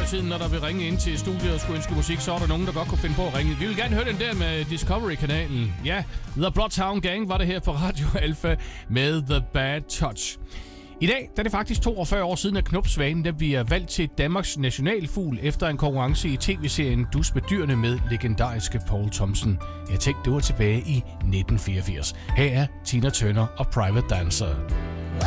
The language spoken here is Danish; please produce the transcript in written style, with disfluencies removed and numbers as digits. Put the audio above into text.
i tiden, når der vil ringe ind til studiet og skulle ønske musik, så er der nogen, der godt kunne finde på at ringe. Vi vil gerne høre den der med Discovery-kanalen. Ja, The Bloodhound Gang var det her på Radio Alpha med The Bad Touch. I dag der er det faktisk 42 år siden, at knopsvanen der bliver valgt til Danmarks nationalfugl efter en konkurrence i tv-serien Dus med dyrene med legendariske Paul Thomsen. Jeg tænkte, det var tilbage i 1984. Her er Tina Turner og Private Dancer.